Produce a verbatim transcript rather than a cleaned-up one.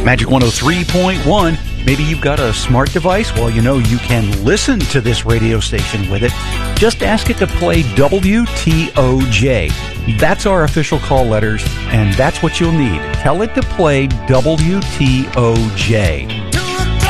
Magic one oh three point one. Maybe you've got a smart device. Well, you know, you can listen to this radio station with it. Just ask it to play W T O J. That's our official call letters, and that's what you'll need. Tell it to play W T O J.